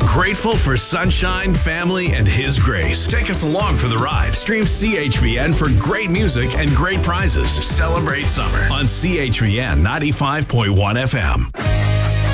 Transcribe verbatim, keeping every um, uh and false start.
Grateful for sunshine, family, and His grace. Take us along for the ride. Stream C H V N for great music and great prizes. Celebrate summer on C H V N ninety-five point one F M.